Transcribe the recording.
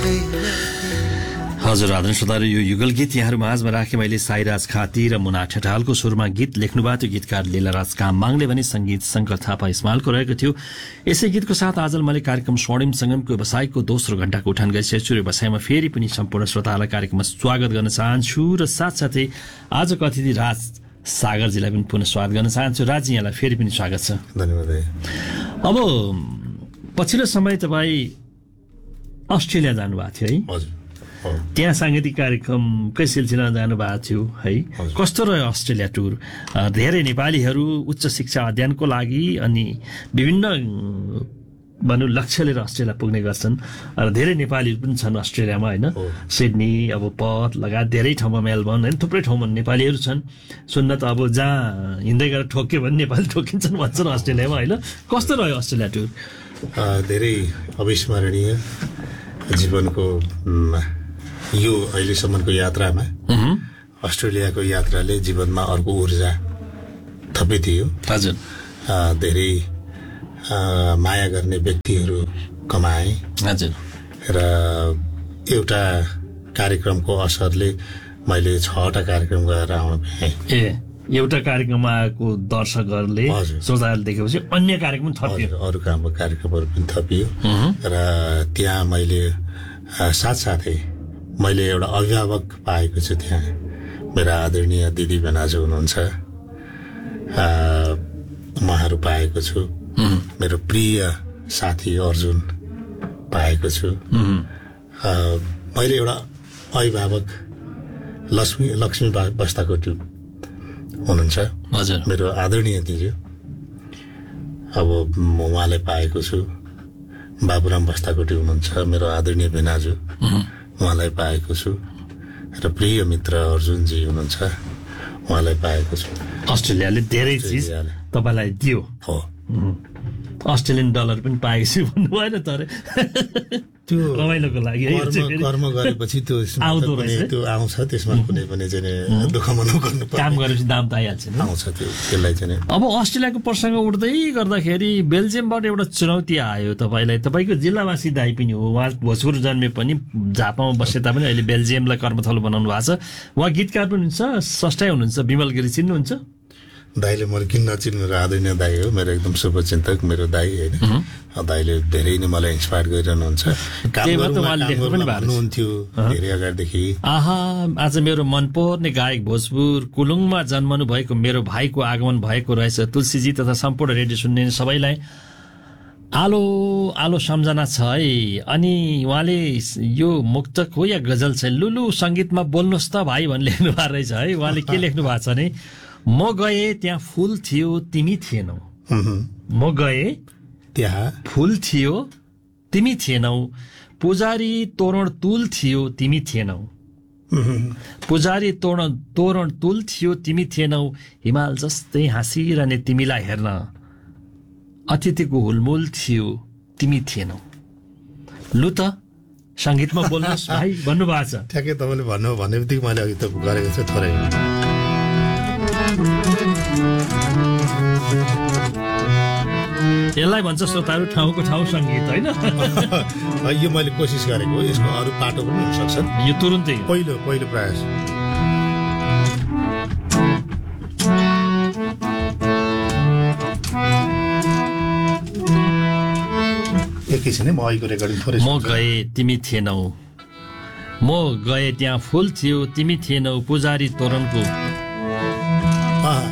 हजुर आदरणीय श्रोताहरू, यो युगल गीत यहाँहरू माझमा राखेँ मैले। साईराज खाती र मुना ठेटालको सुरमा गीत लेख्नुभएको थियो गीतकार लीलाराज काममाङले भने सङ्गीत शङ्कर थापा इस्मालको रहेको थियो। यसै गीतको साथ आज मैले कार्यक्रम स्वर्णिम सङ्गमको व्यवसायको दोस्रो घण्टाको उठान गरिसकेको छु। र व्यवसायमा फेरि पनि सम्पूर्ण श्रोताहरूलाई कार्यक्रममा स्वागत गर्न चाहन्छु र साथसाथै आजको अतिथि राज सागरजीलाई पनि पुनः स्वागत गर्न चाहन्छु। राजी, यहाँलाई फेरि पनि स्वागत छ। धन्यवाद। अब पछिल्लो समय तपाईँ अस्ट्रेलिया जानुभएको थियो है? हजुर। त्यहाँ साङ्गीतिक कार्यक्रमकै सिलसिलामा जानुभएको थियो है? कस्तो रह्यो अस्ट्रेलिया टुर? धेरै नेपालीहरू उच्च शिक्षा अध्ययनको लागि अनि विभिन्न भनौँ लक्ष्य लिएर अस्ट्रेलिया पुग्ने गर्छन् र धेरै नेपालीहरू पनि छन् अस्ट्रेलियामा होइन? सिडनी, अब पर्थ लगायत धेरै ठाउँमा, मेलबर्न होइन, थुप्रै ठाउँमा नेपालीहरू छन्। सुन्न त अब जहाँ हिँड्दै गएर ठोक्यो भने नेपाली ठोकिन्छन् भन्छन् अस्ट्रेलियामा होइन? कस्तो रह्यो अस्ट्रेलिया टुर? धेरै अविस्मरणीय जीवनको यो अहिलेसम्मको यात्रामा अस्ट्रेलियाको यात्राले जीवनमा अर्को ऊर्जा थपिदियो। हजुर। धेरै माया गर्ने व्यक्तिहरू कमाए। हजुर। र एउटा कार्यक्रमको असरले मैले 6वटा कार्यक्रम गरेर आउन पाएँ। एउटा कार्यक्रममा आएको दर्शकहरूले श्रोताहरूले देखेपछि अन्य कार्यक्रम थपियो, अरू कार्यक्रमहरू पनि थपियो। र त्यहाँ मैले साथसाथै मैले एउटा अभिभावक पाएको छु। त्यहाँ मेरा आदरणीय दिदी बेनाजु हुनुहुन्छ, उहाँहरू पाएको छु। मेरो प्रिय साथी अर्जुन पाएको छु। मैले एउटा अभिभावक लक्ष्मी बस्ताकोटी हुनुहुन्छ, हजुर, मेरो आदरणीय दिदी। अब म उहाँलाई पाएको छु। बाबुराम बस्ताकोटी हुनुहुन्छ, मेरो आदरणीय बेनाजु, उहाँलाई पाएको छु। र प्रिय मित्र अर्जुनजी हुनुहुन्छ, उहाँलाई पाएको छु। अस्ट्रेलियाले धेरै चिज तपाईँलाई दियो। हो, अस्ट्रेलियन डलर पनि पाएको छु भन्नु भएन तर त्यो रमाइलोको लागि कर्म गरेपछि त्यो आउँछ। त्यसमा कुनै पनि चाहिँ दुःख मन गर्नु पर्छ। काम गरेपछि दाम त आइहाल्छ नि, आउँछ त्यसलाई चाहिँ। अब अस्ट्रेलियाको प्रसङ्ग उठ्दै गर्दाखेरि बेल्जियमबाट एउटा चुनौती आयो तपाईँलाई। तपाईँको जिल्लावासी दाइ पनि हो, उहाँ भोजपुर जन्मे पनि झापामा बसे तापनि अहिले बेल्जियमलाई कर्मथलो बनाउनु भएको छ। उहाँ गीतकार पनि हुनुहुन्छ, स्रष्टा हुनुहुन्छ। विमल गिरी चिन्नुहुन्छ? दाइले मैले किन नचिन्नु, राधिने दाइ हो, मेरो एकदम शुभचिन्तक मेरो दाइ होइन। दाइले धेरै नै मलाई इन्सपायर गरिरहनुहुन्छ। हुनुहुन्थ्यो धेरै अगाडिदेखि। आज मेरो मनपर्ने गायक भोजपुर कुलुङमा जन्मनु भएको मेरो भाइको आगमन भएको रहेछ। तुलसीजी तथा सम्पूर्ण रेडियो सुन्ने सबैलाई आलो आलो सम्झना छ है। अनि उहाँले यो मुक्तक हो या गजल छ, लुलु सङ्गीतमा बोल्नुहोस् त भाइ भन्ने लेख्नु भएको रहेछ है। उहाँले के लेख्नु भएको छ भने, म गए त्यहाँ फूल थियो तिमी थिएनौ, म गए त्यहाँ फूल थियो तिमी थिएनौ, पुजारी तोरण तुल थियो तिमी थिएनौ, पुजारी तोरण तुल थियो तिमी थिएनौ, हिमाल जस्तै हाँसिरहने तिमीलाई हेर्न अतिथिको हुलमुल थियो तिमी थिएनौ। लु त सङ्गीतमा बोल्नुहोस् भाइ भन्नुभएको छ। ठ्याक्कै तपाईँले भन्नु भन्ने बित्तिकै मैले अघि त गरेको छु थोरै। यसलाई भन्छ श्रोताहरू ठाउँको ठाउँ सङ्गीत होइन? यो मैले कोसिस गरेको, यसको अरू पाटो पनि हुन सक्छन्। यो तुरुन्तै पहिलो प्रयास। एकैछिन म अहिलेको रेकर्डिङ थोरै। म गए तिमी थिएनौ, म गए त्यहाँ फुल थियो तिमी थिएनौ, पुजारी तोरणको